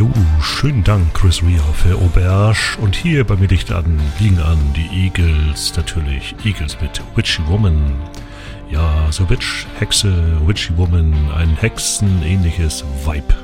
Jo, schönen Dank, Chris Rea für Auberge. Und hier bei mir liegen an die Eagles, natürlich. Eagles mit Witchy Woman. Ja, so Witch, Hexe, Witchy Woman, ein Hexen-ähnliches Vibe.